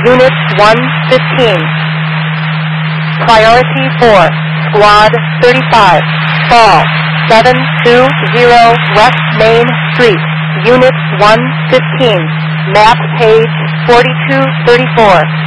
Unit 115. Priority 4, Squad 35, Fall 720 West Main Street, Unit 115, map page 4234.